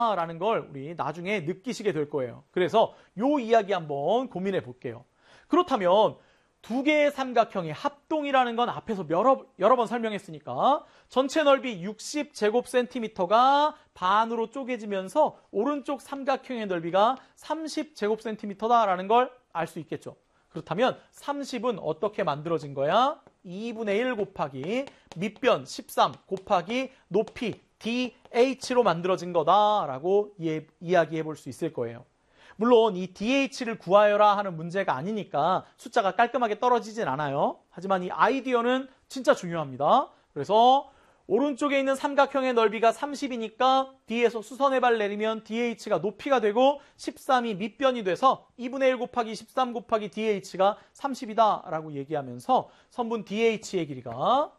라는 걸 우리 나중에 느끼시게 될 거예요. 그래서 요 이야기 한번 고민해 볼게요. 그렇다면 두 개의 삼각형의 합동이라는 건 앞에서 여러 번 설명했으니까 전체 넓이 60제곱센티미터가 반으로 쪼개지면서 오른쪽 삼각형의 넓이가 30제곱센티미터다라는 걸 알 수 있겠죠. 그렇다면 30은 어떻게 만들어진 거야? 2분의 1 곱하기 밑변 13 곱하기 높이 DH로 만들어진 거다라고 이야기해 볼 수 있을 거예요. 물론 이 DH를 구하여라 하는 문제가 아니니까 숫자가 깔끔하게 떨어지진 않아요. 하지만 이 아이디어는 진짜 중요합니다. 그래서 오른쪽에 있는 삼각형의 넓이가 30이니까 D에서 수선의 발 내리면 DH가 높이가 되고 13이 밑변이 돼서 2분의 1 곱하기 13 곱하기 DH가 30이다 라고 얘기하면서 선분 DH의 길이가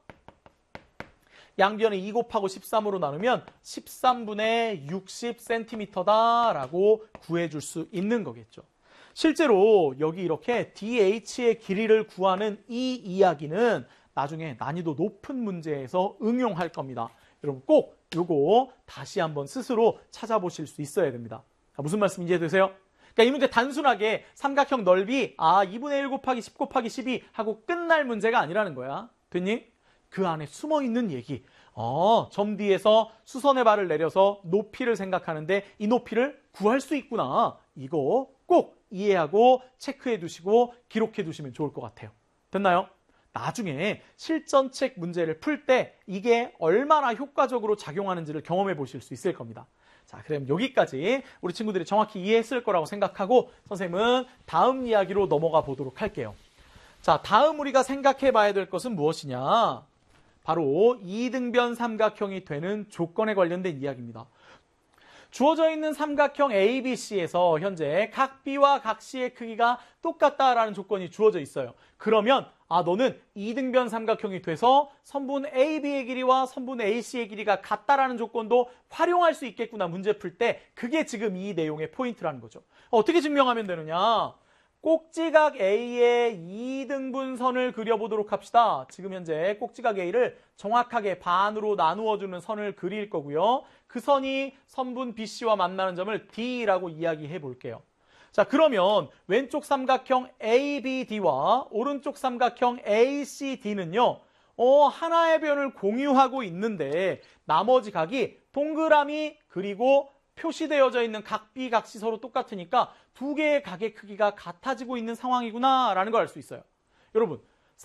양변을 2 곱하고 13으로 나누면 13분의 60cm다라고 구해줄 수 있는 거겠죠. 실제로 여기 이렇게 DH의 길이를 구하는 이 이야기는 나중에 난이도 높은 문제에서 응용할 겁니다. 여러분 꼭 요거 다시 한번 스스로 찾아보실 수 있어야 됩니다. 무슨 말씀 이해되세요? 그러니까 이 문제 단순하게 삼각형 넓이 2분의 1 곱하기 10 곱하기 12 하고 끝날 문제가 아니라는 거야. 됐니? 그 안에 숨어있는 얘기. 점 D에서 수선의 발을 내려서 높이를 생각하는데 이 높이를 구할 수 있구나. 이거 꼭 이해하고 체크해 두시고 기록해 두시면 좋을 것 같아요. 됐나요? 나중에 실전책 문제를 풀 때 이게 얼마나 효과적으로 작용하는지를 경험해 보실 수 있을 겁니다. 자, 그럼 여기까지 우리 친구들이 정확히 이해했을 거라고 생각하고 선생님은 다음 이야기로 넘어가 보도록 할게요. 자, 다음 우리가 생각해 봐야 될 것은 무엇이냐? 바로 이등변 삼각형이 되는 조건에 관련된 이야기입니다. 주어져 있는 삼각형 ABC에서 현재 각 B와 각 C의 크기가 똑같다라는 조건이 주어져 있어요. 그러면 너는 이등변 삼각형이 돼서 선분 AB의 길이와 선분 AC의 길이가 같다라는 조건도 활용할 수 있겠구나 문제 풀 때 그게 지금 이 내용의 포인트라는 거죠. 어떻게 증명하면 되느냐? 꼭지각 A의 2등분선을 그려보도록 합시다. 지금 현재 꼭지각 A를 정확하게 반으로 나누어주는 선을 그릴 거고요. 그 선이 선분 BC와 만나는 점을 D라고 이야기해 볼게요. 자, 그러면 왼쪽 삼각형 ABD와 오른쪽 삼각형 ACD는요. 하나의 변을 공유하고 있는데 나머지 각이 동그라미 그리고 표시되어져 있는 각 B, 각 C 서로 똑같으니까 두 개의 각의 크기가 같아지고 있는 상황이구나 라는 걸 알 수 있어요. 여러분,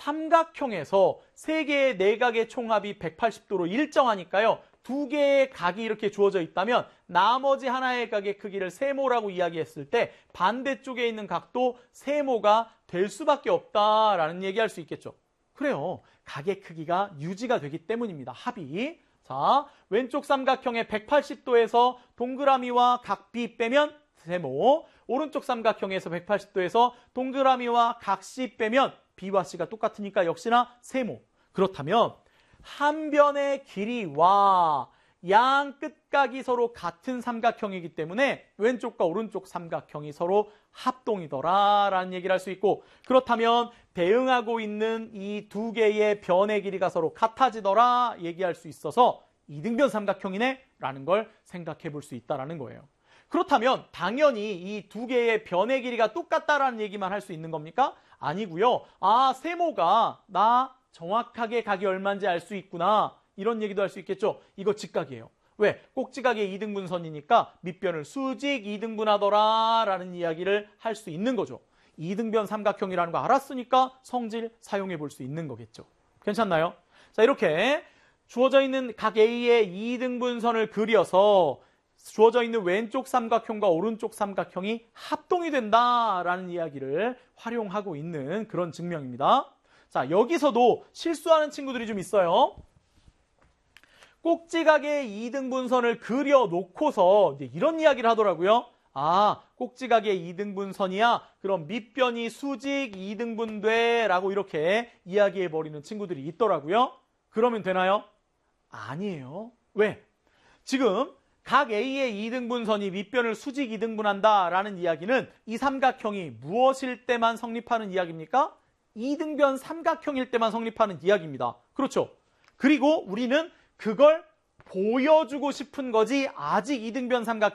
삼각형에서 세 개의 내각의 총합이 180도로 일정하니까요. 두 개의 각이 이렇게 주어져 있다면 나머지 하나의 각의 크기를 세모라고 이야기했을 때 반대쪽에 있는 각도 세모가 될 수밖에 없다라는 얘기할 수 있겠죠. 그래요. 각의 크기가 유지가 되기 때문입니다. 합이. 자, 왼쪽 삼각형의 180도에서 동그라미와 각 B 빼면 세모, 오른쪽 삼각형에서 180도에서 동그라미와 각 C 빼면 B와 C가 똑같으니까 역시나 세모. 그렇다면 한 변의 길이와 양 끝각이 서로 같은 삼각형이기 때문에 왼쪽과 오른쪽 삼각형이 서로 합동이더라라는 얘기를 할 수 있고 그렇다면 대응하고 있는 이 두 개의 변의 길이가 서로 같아지더라 얘기할 수 있어서 이등변 삼각형이네 라는 걸 생각해 볼 수 있다는 거예요. 그렇다면 당연히 이 두 개의 변의 길이가 똑같다라는 얘기만 할 수 있는 겁니까? 아니고요. 세모가 나 정확하게 각이 얼마인지 알 수 있구나. 이런 얘기도 할 수 있겠죠. 이거 직각이에요. 왜? 꼭지각의 2등분선이니까 밑변을 수직 2등분하더라 라는 이야기를 할 수 있는 거죠. 2등변 삼각형이라는 거 알았으니까 성질 사용해 볼 수 있는 거겠죠. 괜찮나요? 자, 이렇게 주어져 있는 각 A의 2등분선을 그려서 주어져 있는 왼쪽 삼각형과 오른쪽 삼각형이 합동이 된다라는 이야기를 활용하고 있는 그런 증명입니다. 자, 여기서도 실수하는 친구들이 좀 있어요. 꼭지각의 2등분선을 그려놓고서 이제 이런 이야기를 하더라고요. 꼭지각의 2등분선이야. 그럼 밑변이 수직 2등분돼 라고 이렇게 이야기해버리는 친구들이 있더라고요. 그러면 되나요? 아니에요. 왜? 지금 각 A의 2등분선이 밑변을 수직 2등분한다 라는 이야기는 이 삼각형이 무엇일 때만 성립하는 이야기입니까? 2등변 삼각형일 때만 성립하는 이야기입니다. 그렇죠? 그리고 우리는 그걸 보여주고 싶은 거지 아직 2등변 삼각형